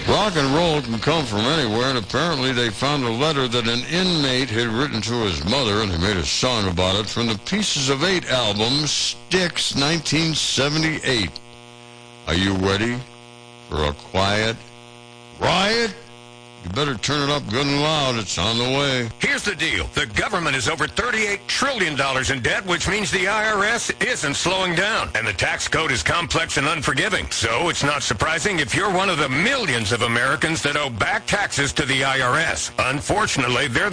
Rock and roll can come from anywhere, and apparently they found a letter that an inmate had written to his mother, and they made a song about it from the Pieces of Eight album, Styx, 1978. Are you ready for a quiet riot? You better turn it up good and loud. It's on the way. Here's the deal. The government is over $38 trillion in debt, which means the IRS isn't slowing down. And the tax code is complex and unforgiving. So it's not surprising if you're one of the millions of Americans that owe back taxes to the IRS. Unfortunately, they're